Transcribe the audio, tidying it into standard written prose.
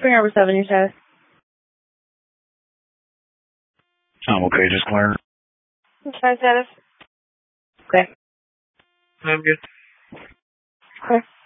Spring Arbor 7, your status. I'm okay, just cleared. My status. Okay. I'm good. Okay.